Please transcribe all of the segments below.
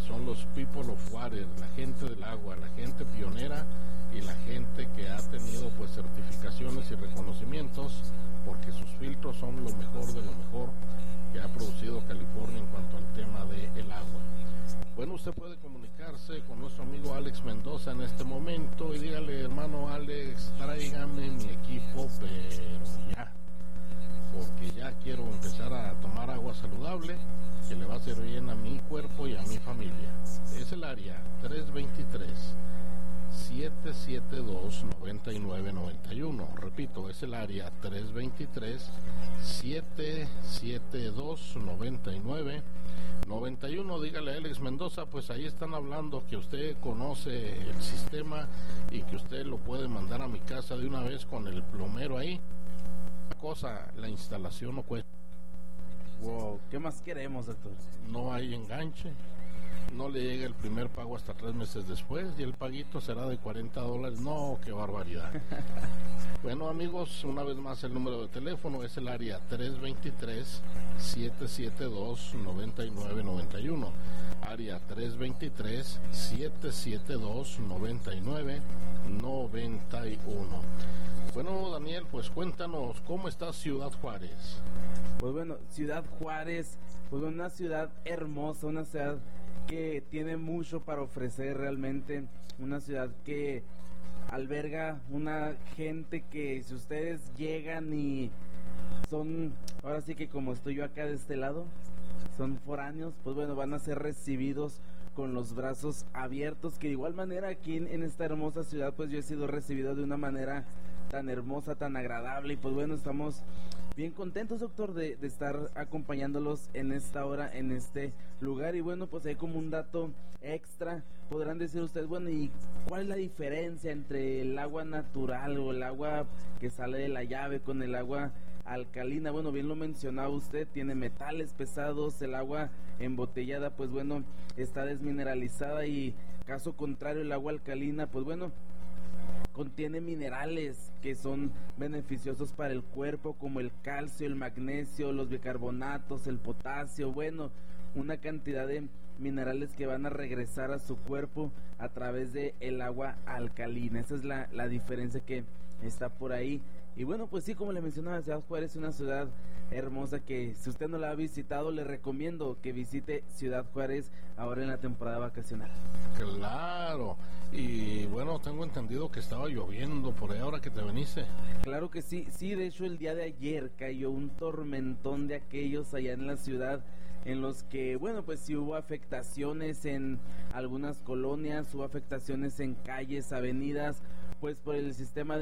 son los people of water, la gente del agua, la gente pionera y la gente que ha tenido pues certificaciones y reconocimientos, porque sus filtros son lo mejor de lo mejor que ha producido California en cuanto al tema del agua. Bueno, usted puede comunicarse con nuestro amigo Alex Mendoza en este momento y dígale: hermano Alex, tráigame mi equipo, pero ya, porque ya quiero empezar a tomar agua saludable que le va a hacer bien a mi cuerpo y a mi familia. Es el área 323-772-9991. Repito, es el área 323-772-9991. Dígale a Alex Mendoza, pues ahí están hablando que usted conoce el sistema y que usted lo puede mandar a mi casa de una vez con el plomero ahí. La instalación no cuesta. Wow, ¿qué más queremos, doctor? No hay enganche, no le llega el primer pago hasta 3 meses después y el paguito será de $40. No, qué barbaridad. Bueno, amigos, una vez más el número de teléfono es el área 323-772-9991. Área 323-772-9991. Bueno, Daniel, pues cuéntanos, ¿cómo está Ciudad Juárez? Pues bueno, Ciudad Juárez, pues una ciudad hermosa, una ciudad que tiene mucho para ofrecer realmente, una ciudad que alberga una gente que si ustedes llegan y son, ahora sí que como estoy yo acá de este lado, son foráneos, pues bueno, van a ser recibidos con los brazos abiertos, que de igual manera aquí en esta hermosa ciudad, pues yo he sido recibido de una manera tan hermosa, tan agradable, y pues bueno, estamos bien contentos, doctor, de estar acompañándolos en esta hora, en este lugar. Y bueno, pues hay como un dato extra, podrán decir ustedes, bueno, ¿y cuál es la diferencia entre el agua natural o el agua que sale de la llave con el agua alcalina? Bueno, bien lo mencionaba usted, tiene metales pesados, el agua embotellada, pues bueno, está desmineralizada, y caso contrario, el agua alcalina, pues bueno, contiene minerales que son beneficiosos para el cuerpo, como el calcio, el magnesio, los bicarbonatos, el potasio, bueno, una cantidad de minerales que van a regresar a su cuerpo a través de el agua alcalina. Esa es la diferencia que está por ahí. Y bueno, pues sí, como le mencionaba, Ciudad Juárez es una ciudad hermosa que si usted no la ha visitado, le recomiendo que visite Ciudad Juárez ahora en la temporada vacacional. Claro, y bueno, tengo entendido que estaba lloviendo por ahí ahora que te veniste. Claro que sí, de hecho el día de ayer cayó un tormentón de aquellos allá en la ciudad, en los que, bueno, pues sí hubo afectaciones en algunas colonias, hubo afectaciones en calles, avenidas, pues por el sistema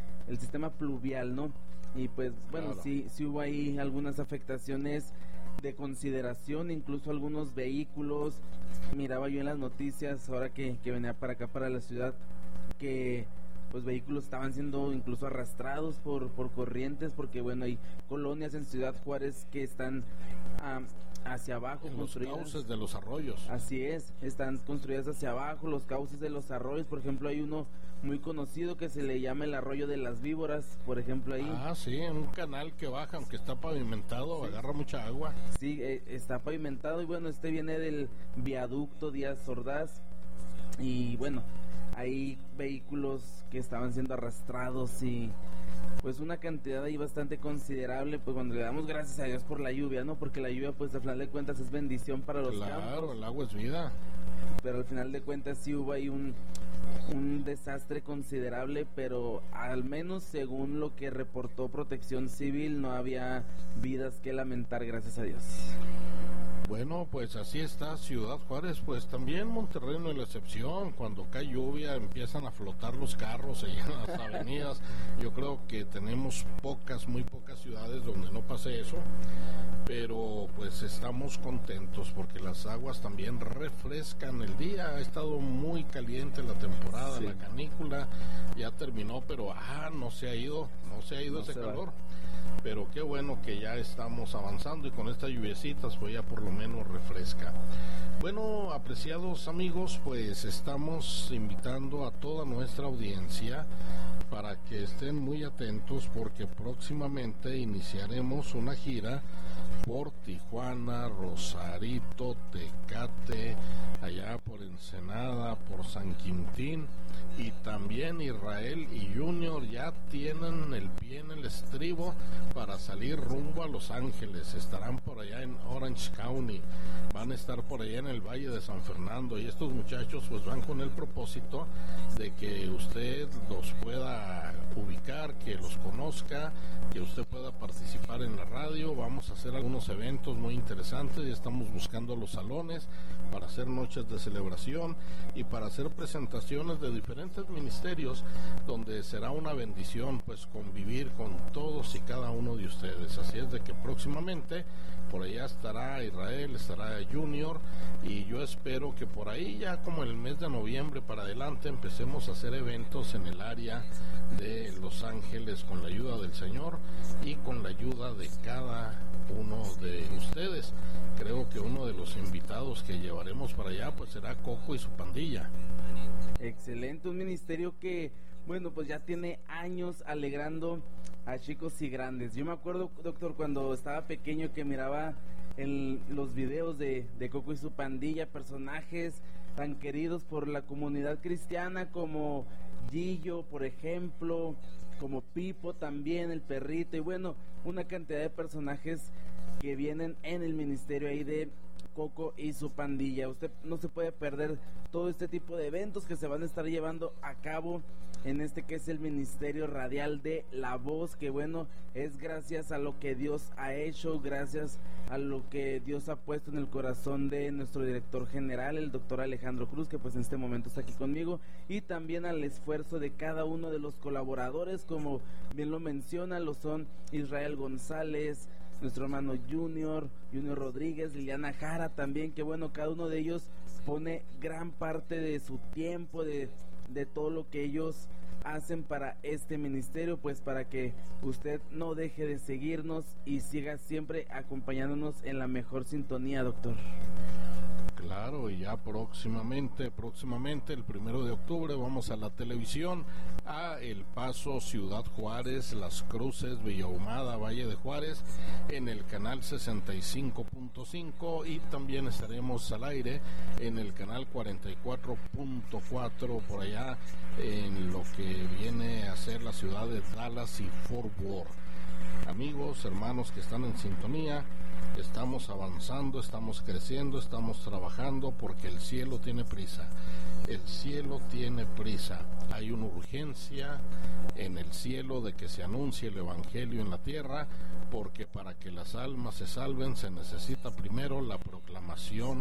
pluvial, ¿no? Y pues bueno, claro, sí hubo ahí algunas afectaciones de consideración, incluso algunos vehículos. Miraba yo en las noticias ahora que venía para acá, para la ciudad, que pues vehículos estaban siendo incluso arrastrados por corrientes, porque bueno, hay colonias en Ciudad Juárez que están hacia abajo, en los cauces de los arroyos. Así es, están construidas hacia abajo, los cauces de los arroyos. Por ejemplo, hay uno muy conocido que se le llama el arroyo de las víboras, por ejemplo, ahí. Ah, sí, un canal que baja, aunque está pavimentado, sí, agarra mucha agua. Sí, está pavimentado, y bueno, este viene del viaducto Díaz Ordaz, y bueno, hay vehículos que estaban siendo arrastrados, y pues una cantidad ahí bastante considerable, pues cuando le damos gracias a Dios por la lluvia, ¿no? Porque la lluvia, pues al final de cuentas es bendición para los campos. Claro, el agua es vida. Pero al final de cuentas sí hubo ahí un desastre considerable, pero al menos según lo que reportó Protección Civil, no había vidas que lamentar, gracias a Dios. Bueno, pues así está Ciudad Juárez, pues también Monterrey no es la excepción. Cuando cae lluvia empiezan a flotar los carros allá en las avenidas. Yo creo que tenemos muy pocas ciudades donde no pase eso, pero pues estamos contentos porque las aguas también refrescan el día. Ha estado muy caliente la temporada, sí, la canícula ya terminó, pero no se ha ido ese calor. Pero qué bueno que ya estamos avanzando, y con estas lluviecitas pues ya por lo menos refresca. Bueno, apreciados amigos, pues estamos invitando a toda nuestra audiencia para que estén muy atentos, porque próximamente iniciaremos una gira por Tijuana, Rosarito, Tecate, allá Ensenada, por San Quintín, y también Israel y Junior ya tienen el pie en el estribo para salir rumbo a Los Ángeles. Estarán por allá en Orange County, van a estar por allá en el Valle de San Fernando, y estos muchachos pues van con el propósito de que usted los pueda ubicar, que los conozca, que usted pueda participar en la radio. Vamos a hacer algunos eventos muy interesantes y estamos buscando los salones para hacer noches de celebración y para hacer presentaciones de diferentes ministerios, donde será una bendición pues convivir con todos y cada uno de ustedes. Así es de que próximamente por allá estará Israel, estará Junior, y yo espero que por ahí ya como en el mes de noviembre para adelante empecemos a hacer eventos en el área de Los Ángeles con la ayuda del Señor y con la ayuda de cada uno de ustedes. Creo que uno de los invitados que llevaremos para allá pues será Coco y su pandilla. Excelente, un ministerio que, bueno, pues ya tiene años alegrando a chicos y grandes. Yo me acuerdo, doctor, cuando estaba pequeño que miraba los videos de Coco y su pandilla, personajes tan queridos por la comunidad cristiana como Gillo, por ejemplo, como Pipo también, el perrito, y bueno, una cantidad de personajes que vienen en el ministerio ahí de Coco y su pandilla. Usted no se puede perder todo este tipo de eventos que se van a estar llevando a cabo en este que es el Ministerio Radial de La Voz, que bueno, es gracias a lo que Dios ha hecho, gracias a lo que Dios ha puesto en el corazón de nuestro director general, el doctor Alejandro Cruz, que pues en este momento está aquí conmigo, y también al esfuerzo de cada uno de los colaboradores, como bien lo menciona, lo son Israel González, nuestro hermano Junior Rodríguez, Liliana Jara también, que bueno, cada uno de ellos pone gran parte de su tiempo, de todo lo que ellos hacen para este ministerio, pues para que usted no deje de seguirnos y siga siempre acompañándonos en la mejor sintonía, doctor. Claro, y ya próximamente, el 1 de octubre, vamos a la televisión, a El Paso, Ciudad Juárez, Las Cruces, Villahumada, Valle de Juárez, en el canal 65.5, y también estaremos al aire en el canal 44.4, por allá en lo que viene a ser la ciudad de Dallas y Fort Worth. Amigos, hermanos que están en sintonía, estamos avanzando, estamos creciendo, estamos trabajando porque el cielo tiene prisa. El cielo tiene prisa. Hay una urgencia en el cielo de que se anuncie el evangelio en la tierra, porque para que las almas se salven se necesita primero la proclamación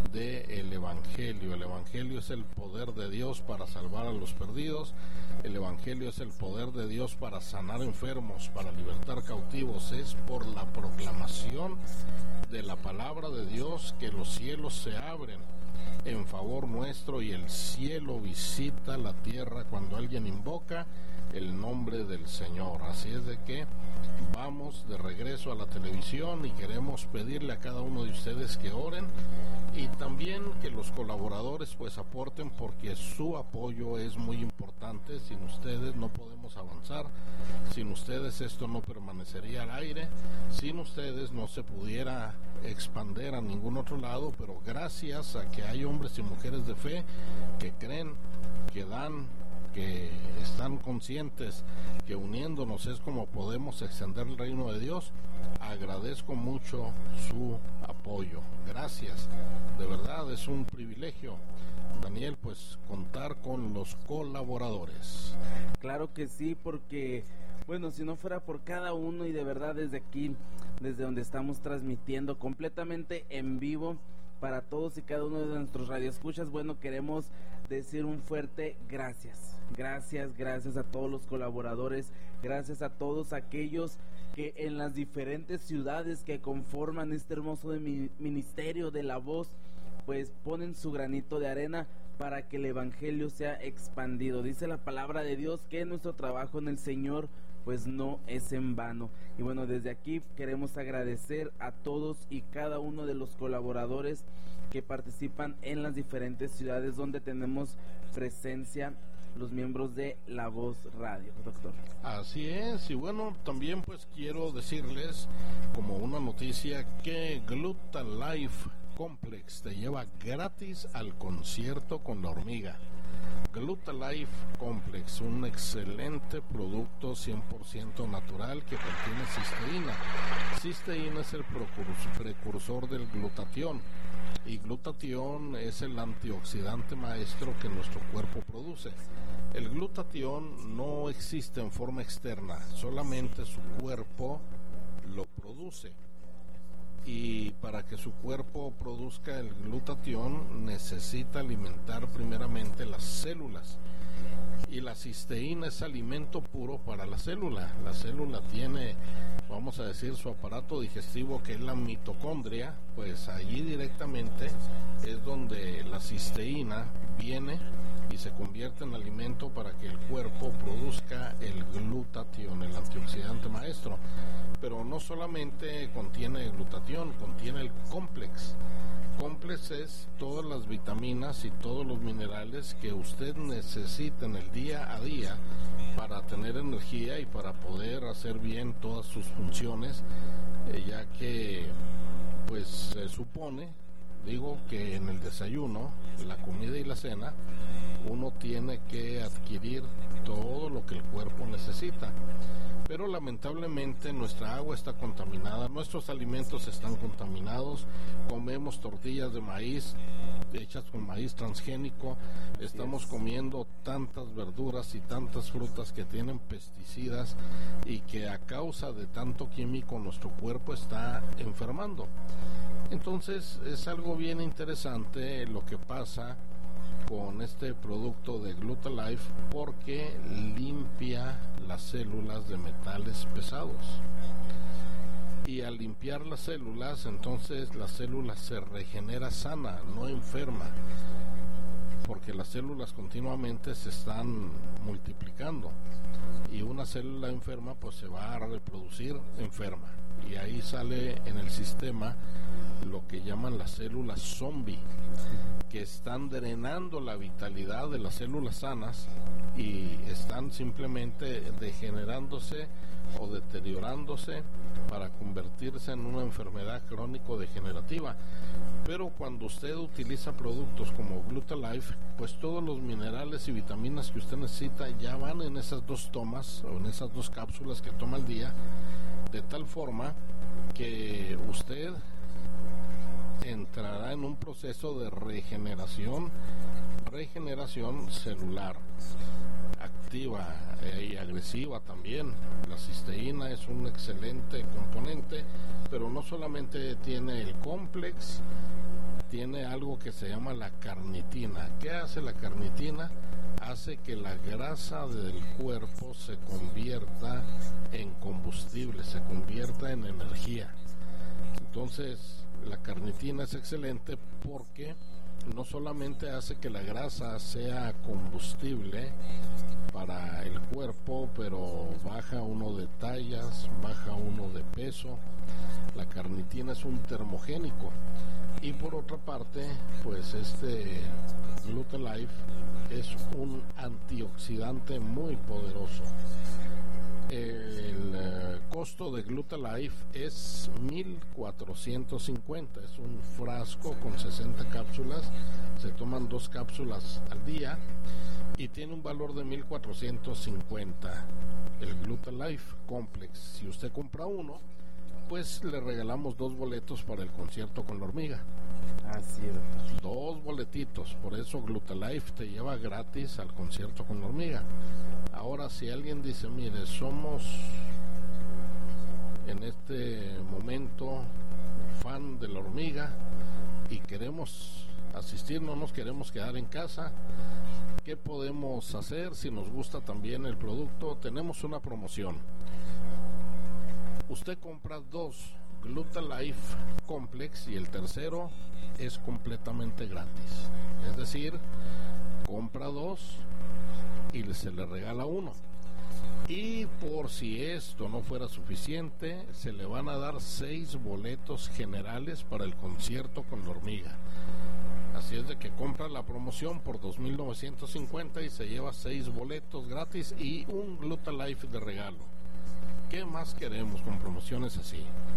del evangelio. El evangelio es el poder de Dios para salvar a los perdidos. El evangelio es el poder de Dios para sanar enfermos, para libertar cautivos. Es por la proclamación de la palabra de Dios que los cielos se abren en favor nuestro, y el cielo visita la tierra cuando alguien invoca el nombre del Señor. Así es de que vamos de regreso a la televisión y queremos pedirle a cada uno de ustedes que oren, y también que los colaboradores pues aporten, porque su apoyo es muy importante. Sin ustedes no podemos avanzar, sin ustedes esto no permanecería al aire, sin ustedes no se pudiera expandir a ningún otro lado, pero gracias a que hay hombres y mujeres de fe que creen, que dan, que están conscientes que uniéndonos es como podemos extender el reino de Dios. Agradezco mucho su apoyo. Gracias. De verdad es un privilegio, Daniel, pues contar con los colaboradores. Claro que sí, porque bueno, si no fuera por cada uno, y de verdad desde aquí, desde donde estamos transmitiendo completamente en vivo para todos y cada uno de nuestros radioescuchas, bueno, queremos decir un fuerte gracias. Gracias a todos los colaboradores, gracias a todos aquellos que en las diferentes ciudades que conforman este hermoso ministerio de La Voz, pues ponen su granito de arena para que el evangelio sea expandido. Dice la palabra de Dios que nuestro trabajo en el Señor pues no es en vano. Y bueno, desde aquí queremos agradecer a todos y cada uno de los colaboradores que participan en las diferentes ciudades donde tenemos presencia los miembros de La Voz Radio, doctor. Así es, y bueno, también pues quiero decirles como una noticia que Gluta Life Complex te lleva gratis al concierto con la hormiga. Glutalife Complex, un excelente producto 100% natural que contiene cisteína. Cisteína es el precursor del glutatión, y glutatión es el antioxidante maestro que nuestro cuerpo produce. El glutatión no existe en forma externa, solamente su cuerpo lo produce. Y para que su cuerpo produzca el glutatión necesita alimentar primeramente las células, y la cisteína es alimento puro para la célula. La célula tiene, vamos a decir, su aparato digestivo, que es la mitocondria. Pues allí directamente es donde la cisteína viene y se convierte en alimento para que el cuerpo produzca el glutatión, el antioxidante maestro. Pero no solamente contiene glutatión, contiene el complex. Complex es todas las vitaminas y todos los minerales que usted necesita en el día a día para tener energía y para poder hacer bien todas sus funciones, ya que pues se supone, digo, que en el desayuno, la comida y la cena uno tiene que adquirir todo lo que el cuerpo necesita. Pero lamentablemente nuestra agua está contaminada, nuestros alimentos están contaminados, comemos tortillas de maíz hechas con maíz transgénico, estamos comiendo tantas verduras y tantas frutas que tienen pesticidas y que a causa de tanto químico nuestro cuerpo está enfermando. Entonces es algo bien interesante lo que pasa con este producto de Glutalife, porque limpia las células de metales pesados, y al limpiar las células, entonces la célula se regenera sana, no enferma, porque las células continuamente se están multiplicando, y una célula enferma pues se va a reproducir enferma, y ahí sale en el sistema lo que llaman las células zombie, que están drenando la vitalidad de las células sanas y están simplemente degenerándose o deteriorándose para convertirse en una enfermedad crónico-degenerativa. Pero cuando usted utiliza productos como Glutalife, pues todos los minerales y vitaminas que usted necesita ya van en esas dos tomas o en esas dos cápsulas que toma al día, de tal forma que usted entrará en un proceso de regeneración celular activa y agresiva también. La cisteína es un excelente componente, pero no solamente tiene el complex, tiene algo que se llama la carnitina. ¿Qué hace la carnitina? Hace que la grasa del cuerpo se convierta en combustible, se convierta en energía. Entonces la carnitina es excelente porque no solamente hace que la grasa sea combustible para el cuerpo, pero baja uno de tallas, baja uno de peso. La carnitina es un termogénico, y por otra parte, pues este Glutalife es un antioxidante muy poderoso. El costo de Glutalife es $1,450, es un frasco con 60 cápsulas, se toman 2 cápsulas al día y tiene un valor de $1,450. El Glutalife Complex, si usted compra uno, pues le regalamos 2 boletos para el concierto con la hormiga. Así es. 2 boletitos, por eso Glutalife te lleva gratis al concierto con la hormiga. Ahora, si alguien dice, mire, somos en este momento fan de la hormiga y queremos asistir, no nos queremos quedar en casa, ¿qué podemos hacer si nos gusta también el producto? Tenemos una promoción. Usted compra 2 Glutalife Complex y el tercero es completamente gratis. Es decir, compra 2 y se le regala 1. Y por si esto no fuera suficiente, se le van a dar 6 boletos generales para el concierto con la hormiga. Así es de que compra la promoción por $2,950 y se lleva 6 boletos gratis y un Glutalife de regalo. ¿Qué más queremos con promociones así?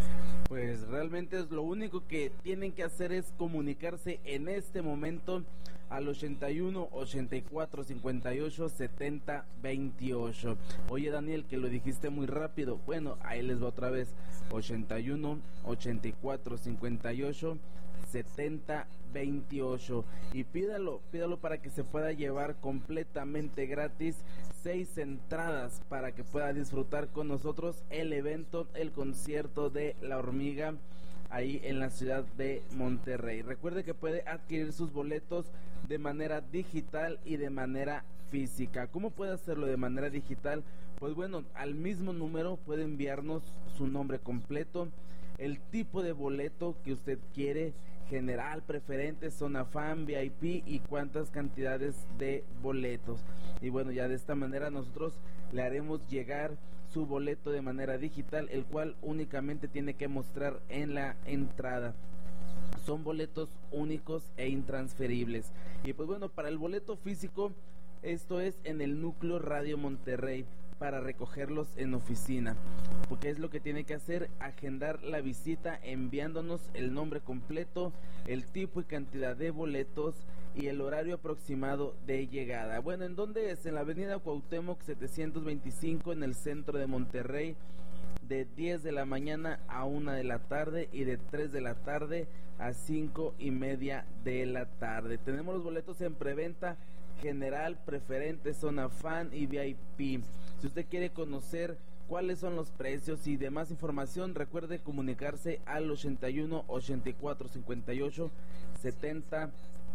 Pues realmente es lo único que tienen que hacer es comunicarse en este momento al 81 84 58 70 28. Oye Daniel, que lo dijiste muy rápido. Bueno, ahí les va otra vez. 81 84 58 70 28. Y pídalo para que se pueda llevar completamente gratis 6 entradas para que pueda disfrutar con nosotros el evento, el concierto de La Hormiga ahí en la ciudad de Monterrey. Recuerde que puede adquirir sus boletos de manera digital y de manera física. ¿Cómo puede hacerlo de manera digital? Pues bueno, al mismo número puede enviarnos su nombre completo, el tipo de boleto que usted quiere, general, preferente, zona fan, VIP y cuántas cantidades de boletos. Y bueno, ya de esta manera nosotros le haremos llegar su boleto de manera digital, el cual únicamente tiene que mostrar en la entrada. Son boletos únicos e intransferibles. Y pues bueno, para el boleto físico, esto es en el Núcleo Radio Monterrey, para recogerlos en oficina. Porque es lo que tiene que hacer: agendar la visita enviándonos el nombre completo, el tipo y cantidad de boletos y el horario aproximado de llegada. Bueno, ¿en dónde es? En la avenida Cuauhtémoc 725 en el centro de Monterrey, de 10 de la mañana a 1 de la tarde y de 3 de la tarde a 5:30 de la tarde. Tenemos los boletos en preventa general, preferente, zona fan y VIP. Si usted quiere conocer cuáles son los precios y demás información, recuerde comunicarse al 81 84 58 70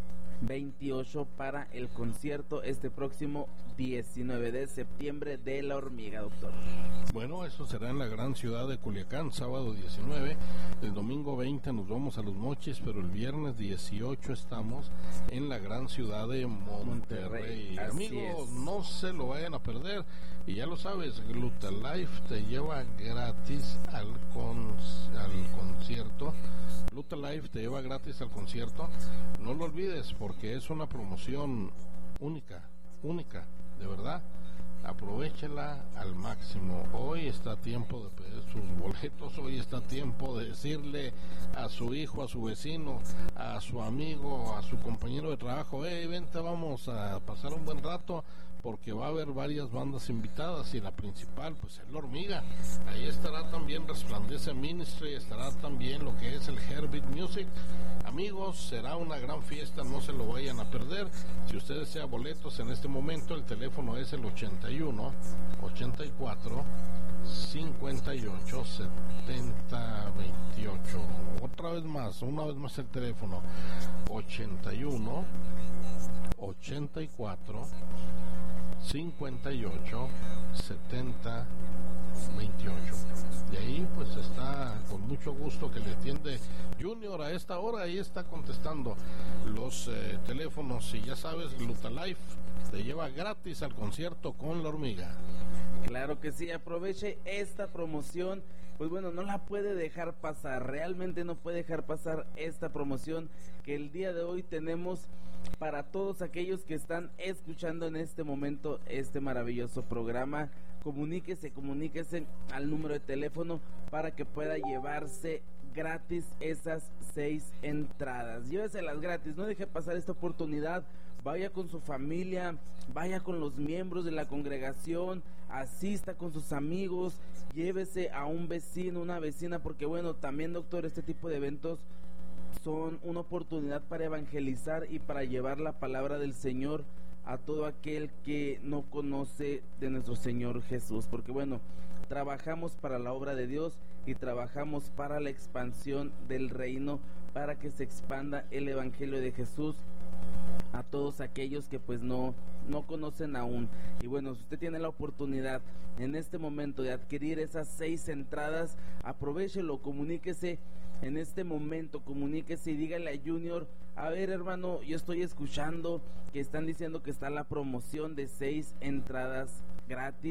28 para el concierto este próximo 19 de septiembre de La Hormiga, doctor. Bueno, eso será en la gran ciudad de Culiacán, sábado 19, el domingo 20 nos vamos a Los Mochis, pero el viernes 18 estamos en la gran ciudad de Monterrey. Amigos, no se lo vayan a perder, y ya lo sabes, Glutalife te lleva gratis al concierto. Glutalife te lleva gratis al concierto, no lo olvides porque es una promoción única, de verdad. Aprovéchela al máximo. Hoy está tiempo de pedir sus boletos, hoy está tiempo de decirle a su hijo, a su vecino, a su amigo, a su compañero de trabajo: hey, vente, vamos a pasar un buen rato, porque va a haber varias bandas invitadas y la principal pues es La Hormiga. Ahí estará también Resplandece Ministry, estará también lo que es el Heartbeat Music. Amigos, será una gran fiesta, no se lo vayan a perder. Si usted desea boletos en este momento, el teléfono es el 81 84 58 70 28. Una vez más el teléfono: 81 84 58 70 28. Y ahí pues está con mucho gusto que le atiende Junior a esta hora. Ahí está contestando los teléfonos. Y ya sabes, Glutalife te lleva gratis al concierto con La Hormiga. Claro que sí, aproveche esta promoción. Pues bueno, no la puede dejar pasar, realmente no puede dejar pasar esta promoción que el día de hoy tenemos para todos aquellos que están escuchando en este momento este maravilloso programa. Comuníquese al número de teléfono para que pueda llevarse gratis esas 6 entradas. Lléveselas gratis, no deje pasar esta oportunidad. Vaya con su familia, vaya con los miembros de la congregación, asista con sus amigos, llévese a un vecino, una vecina, porque bueno, también, doctor, este tipo de eventos son una oportunidad para evangelizar y para llevar la palabra del Señor a todo aquel que no conoce de nuestro Señor Jesús, porque bueno, trabajamos para la obra de Dios y trabajamos para la expansión del reino, para que se expanda el evangelio de Jesús a todos aquellos que pues no conocen aún. Y bueno, si usted tiene la oportunidad en este momento de adquirir esas 6 entradas, aprovéchelo, comuníquese en este momento, comuníquese y dígale a Junior: a ver, hermano, yo estoy escuchando que están diciendo que está la promoción de 6 entradas gratis.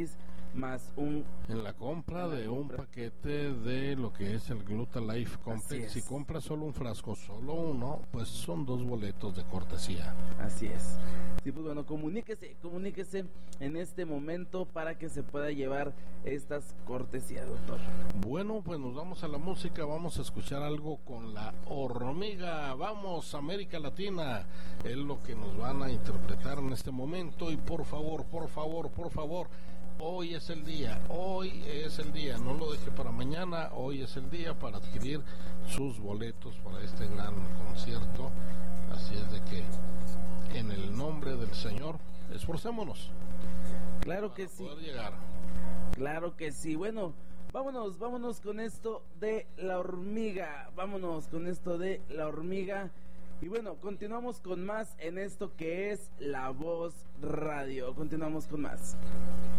más en la compra de un paquete de lo que es el Gluta Life Complex. Si compras solo un frasco, solo uno, pues son 2 boletos de cortesía. Así es. Sí, pues bueno, comuníquese en este momento para que se pueda llevar estas cortesías, doctor. Bueno, pues nos vamos a la música, vamos a escuchar algo con La Hormiga. Vamos, América Latina, es lo que nos van a interpretar en este momento. Y por favor, hoy es el día, no lo deje para mañana, hoy es el día para adquirir sus boletos para este gran concierto. Así es de que, en el nombre del Señor, esforcémonos. Claro que sí. Poder llegar. Claro que sí. Bueno, vámonos con esto de La Hormiga. Y bueno, continuamos con más en esto que es La Voz Radio. Continuamos con más.